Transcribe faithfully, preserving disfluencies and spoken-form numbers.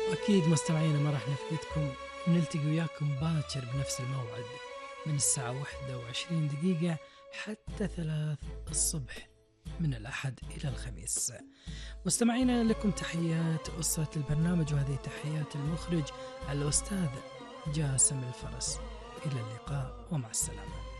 وأكيد مستمعينا ما راح نفقدكم، نلتقي وياكم باكر بنفس الموعد من الساعة واحدة وعشرين دقيقة حتى ثلاث الصبح من الأحد إلى الخميس. مستمعينا لكم تحيات أسرة البرنامج، وهذه تحيات المخرج الأستاذ جاسم الفرس. إلى اللقاء ومع السلامة.